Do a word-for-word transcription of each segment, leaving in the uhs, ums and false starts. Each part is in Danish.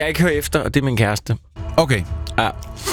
Jeg ikke hører efter, og det er min kæreste. Okay. Ja.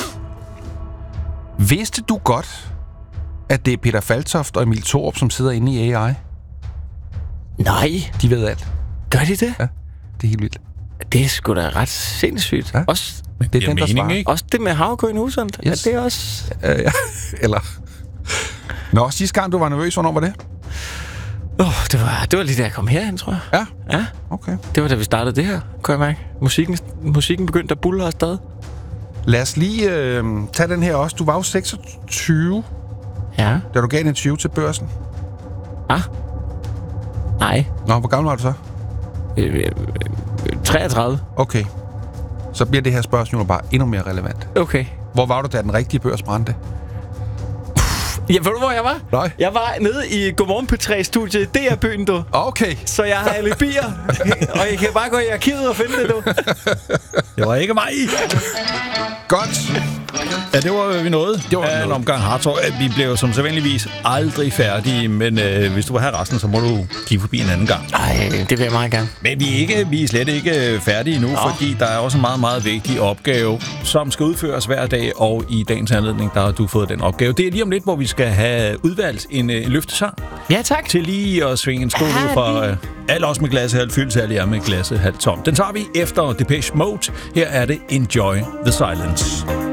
Vidste du godt, at det er Peter Faltoft og Emil Thorup, som sidder inde i A I? Nej. De ved alt. Gør de det? Ja, det er helt vildt. Det er sgu da ret sindssygt. Ja. Også, det er den, der svarer. Ikke? Også det med havgrøn husand. Yes. Er det også... Uh, ja. Eller... Nå, sidste gang, du var nervøs, hvornår var det? Oh, det, var, det var lige da jeg kom herhen, tror jeg. Ja? Ja. Okay. Det var da vi startede det her, kan jeg mærke. Musikken, musikken begyndte at bulle afsted. Lad os lige øh, tage den her også. Du var jo seksogtyve, ja. Da du gav en tyve til Børsen. Ah? Nej. Nå, hvor gammel var du så? Øh, øh, treogtredive. Okay. Så bliver det her spørgsmål bare endnu mere relevant. Okay. Hvor var du, da den rigtige børs brændte? Ja, ved du, hvor jeg var? Nej. Jeg var nede i Godmorgen P tre-studiet i D R-byen, du. Okay. Så jeg har alibier, og jeg kan bare gå i arkivet og finde det, du. Det var ikke mig. Godt. Ja, det var vi nåede. Det var ja, en omgang hardtalk. Vi blev jo som sædvanligvis aldrig færdige, men øh, hvis du vil have resten, så må du give forbi en anden gang. Ej, det vil jeg meget gerne. Men vi er, ikke, vi er slet ikke færdige nu, Nå. fordi der er også en meget, meget vigtig opgave, som skal udføres hver dag, og i dagens anledning, der har du fået den opgave. Det er lige om lidt, hvor vi skal have udvalgt en, en løftesang. Ja, tak. Til lige at svinge en skål ud fra øh, alle os med glasset halvt fyldt, alle jer med glasset halvt tom. Den tager vi efter Depeche Mode. Her er det Enjoy the Silence.